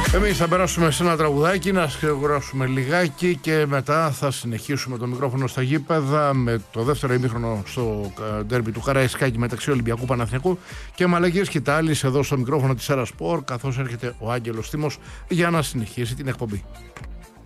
Εμείς θα περάσουμε σε ένα τραγουδάκι, να σκεγγράσουμε λιγάκι και μετά θα συνεχίσουμε το μικρόφωνο στα γήπεδα με το δεύτερο ημίχρονο στο ντέρμπι του Καραϊσκάκη μεταξύ Ολυμπιακού Παναθηναϊκού και Μαλαγίας Κιτάλης εδώ στο μικρόφωνο της Έρα Σπορ, καθώς έρχεται ο Άγγελος Θήμος για να συνεχίσει την εκπομπή.